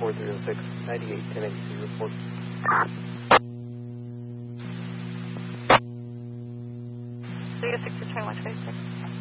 4306, 98, 1083 report. So you have 6 to 2126.